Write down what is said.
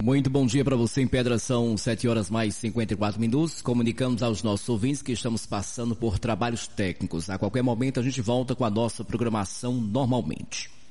Muito bom dia para você. Em Pedra são 7 horas mais 54 minutos. Comunicamos aos nossos ouvintes que estamos passando por trabalhos técnicos. A qualquer momento a gente volta com a nossa programação normalmente.